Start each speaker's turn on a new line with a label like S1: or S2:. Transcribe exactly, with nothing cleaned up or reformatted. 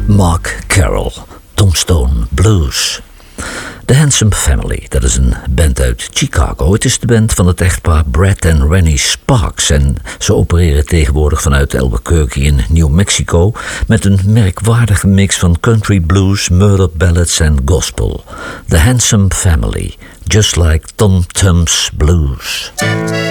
S1: Mark Carroll, Tombstone Blues. The Handsome Family, dat is een band uit Chicago. Het is de band van het echtpaar Brad en Rennie Sparks. En ze opereren tegenwoordig vanuit Albuquerque in New Mexico met een merkwaardige mix van country blues, murder ballads en gospel. The Handsome Family, just like Tom Thumb's Blues.